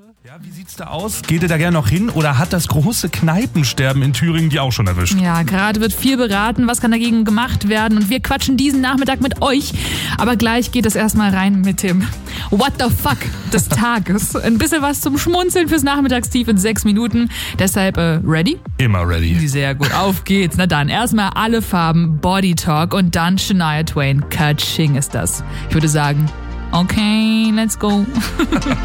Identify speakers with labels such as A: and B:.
A: Ja, wie sieht's da aus? Geht ihr da gerne noch hin oder hat das große Kneipensterben in Thüringen die auch schon erwischt?
B: Ja, gerade wird viel beraten, was kann dagegen gemacht werden und wir quatschen diesen Nachmittag mit euch. Aber gleich geht es erstmal rein mit dem What the fuck des Tages. Ein bisschen was zum Schmunzeln fürs Nachmittagstief in 6 Minuten. Deshalb, ready?
A: Immer ready.
B: Sehr gut, auf geht's. Na dann, erstmal alle Farben, Body Talk und dann Shania Twain. Ka-ching ist das. Ich würde sagen, okay, let's go.